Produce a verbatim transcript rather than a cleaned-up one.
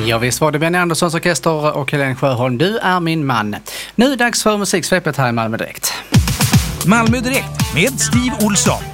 Ja, visst var det Benny Anderssons orkester och Helene Sjöholm. Du är min man. Nu är det dags för musiksvepet här i Malmö Direkt. Malmö Direkt med Steve Olsson.